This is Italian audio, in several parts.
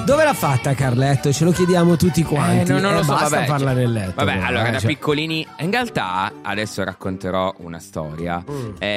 Dove l'ha fatta Carletto? Ce lo chiediamo tutti quanti. Non lo so, basta vabbè, farla nel letto. Vabbè, però, allora da piccolini, in realtà adesso racconterò una storia.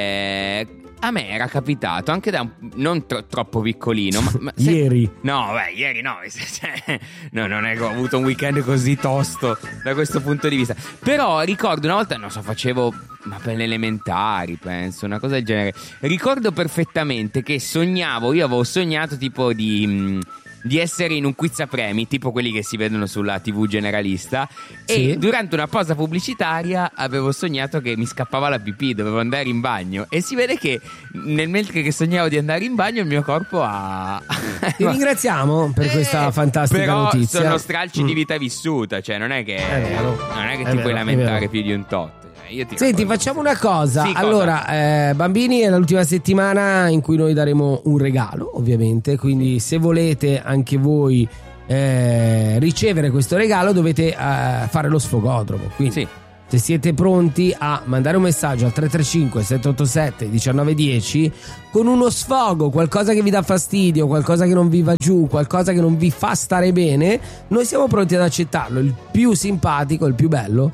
A me era capitato anche da non troppo piccolino, ma ieri. No, ieri no. No, non è che ho avuto un weekend così tosto da questo punto di vista. Però ricordo una volta, non so, facevo per le elementari, penso, una cosa del genere. Ricordo perfettamente che io avevo sognato tipo di essere in un quiz a premi, tipo quelli che si vedono sulla TV generalista. Sì. E durante una pausa pubblicitaria avevo sognato che mi scappava la pipì, dovevo andare in bagno. E si vede che mentre che sognavo di andare in bagno il mio corpo ha... Ti ringraziamo per questa fantastica però notizia. sono stralci di vita vissuta, cioè non è che ti puoi lamentare più di un tot. Senti, facciamo una cosa. Sì, allora, bambini, è l'ultima settimana in cui noi daremo un regalo, ovviamente. Quindi, se volete anche voi ricevere questo regalo, dovete fare lo sfogodromo. Quindi, sì. Se siete pronti a mandare un messaggio al 335 787 1910 con uno sfogo, qualcosa che vi dà fastidio, qualcosa che non vi va giù, qualcosa che non vi fa stare bene, noi siamo pronti ad accettarlo. Il più simpatico, il più bello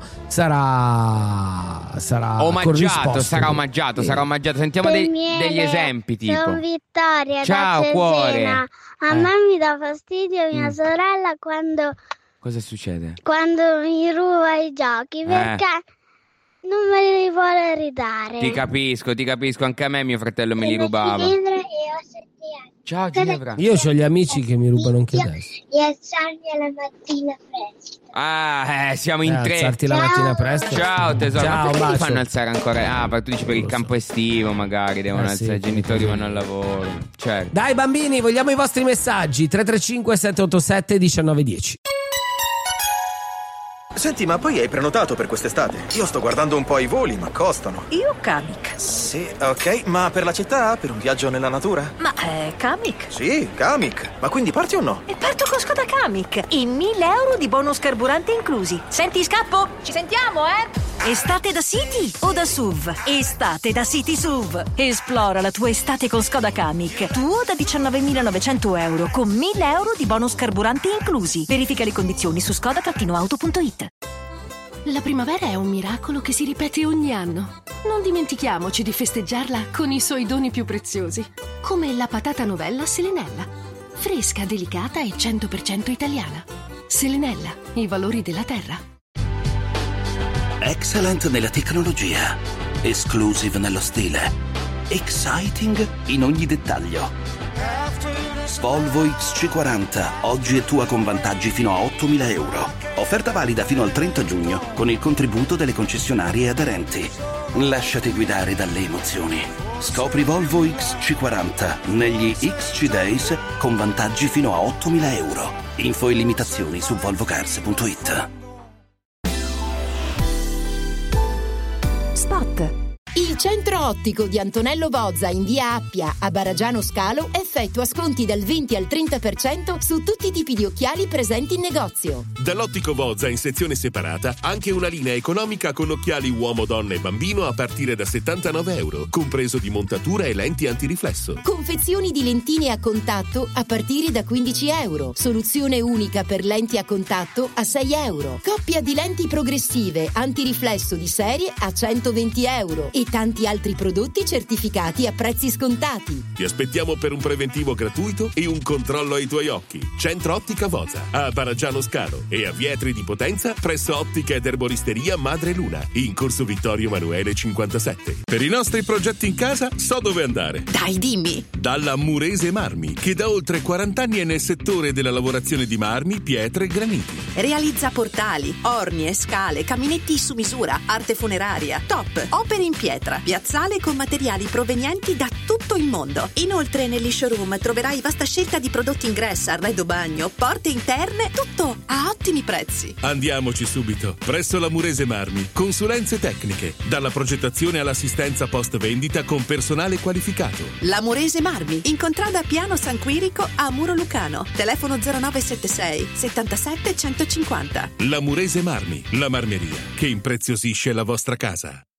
sarà omaggiato, sarà omaggiato. Sentiamo degli esempi, tipo. Sono Vittoria. Ciao, da cuore. A me mi dà fastidio mia sorella quando Cosa succede? Quando mi ruba i giochi, perché non me li vuole ridare. Ti capisco, anche a me mio fratello me li rubava. Ginevra e ho 7 anni. Ciao Ginevra. Io ho gli amici che mi rubano anche adesso. E alzarmi alla mattina presto. Siamo in tre. Alzarti la mattina presto. Ciao tesoro. Ciao, ma perché bacio. li fanno alzare ancora? Tu dici per il campo estivo magari devono alzare, i genitori vanno al lavoro. Certo. Dai bambini, vogliamo i vostri messaggi. 335 787 1910. Senti, ma poi hai prenotato per quest'estate? Io sto guardando un po' i voli, ma costano. Io Kamiq. Sì, ok, ma per la città? Per un viaggio nella natura? Ma Kamiq? Sì, Kamiq. Ma quindi parti o no? E parto con Skoda Kamiq. E 1.000 euro di bonus carburante inclusi. Senti, scappo? Ci sentiamo, Estate da City o da SUV? Estate da City SUV. Esplora la tua estate con Skoda Kamiq. Tuo da 19.900 euro con 1.000 euro di bonus carburante inclusi. Verifica le condizioni su skoda-auto.it. La primavera è un miracolo che si ripete ogni anno. Non dimentichiamoci di festeggiarla con i suoi doni più preziosi, come la patata novella Selenella. Fresca, delicata e 100% italiana. Selenella, i valori della terra. Excellent nella tecnologia, exclusive nello stile, exciting in ogni dettaglio. Volvo XC40, oggi è tua con vantaggi fino a 8.000 euro. Offerta valida fino al 30 giugno con il contributo delle concessionarie aderenti. Lasciati guidare dalle emozioni. Scopri Volvo XC40 negli XC Days con vantaggi fino a 8.000 euro. Info e limitazioni su volvocars.it. Spot. Il centro ottico di Antonello Bozza in via Appia a Baragiano Scalo effettua sconti dal 20 al 30% su tutti i tipi di occhiali presenti in negozio. Dall'Ottico Bozza in sezione separata anche una linea economica con occhiali uomo, donna e bambino a partire da 79 euro, compreso di montatura e lenti antiriflesso. Confezioni di lentine a contatto a partire da 15 euro. Soluzione unica per lenti a contatto a 6 euro. Coppia di lenti progressive antiriflesso di serie a 120 euro. E tanti altri prodotti certificati a prezzi scontati. Ti aspettiamo per un preventivo gratuito e un controllo ai tuoi occhi. Centro Ottica Bozza a Baragiano Scalo e a Vietri di Potenza presso Ottica ed Erboristeria Madre Luna in Corso Vittorio Emanuele 57. Per i nostri progetti in casa so dove andare. Dai, dimmi. Dalla Murese Marmi, che da oltre 40 anni è nel settore della lavorazione di marmi, pietre e graniti. Realizza portali, orni e scale, caminetti su misura, arte funeraria, top, opere in pietra, piazzale con materiali provenienti da tutto il mondo. Inoltre negli showroom troverai vasta scelta di prodotti ingresso, arredo bagno, porte interne, tutto a ottimi prezzi. Andiamoci subito. Presso la Murese Marmi, consulenze tecniche, dalla progettazione all'assistenza post vendita con personale qualificato. La Murese Marmi, in contrada Piano San Quirico a Muro Lucano. Telefono 0976 77 150. La Murese Marmi, la marmeria che impreziosisce la vostra casa.